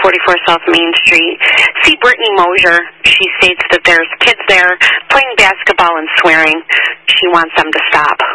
44 South Main Street. See Brittany Mosier. She states that there's kids there playing basketball and swearing. She wants them to stop.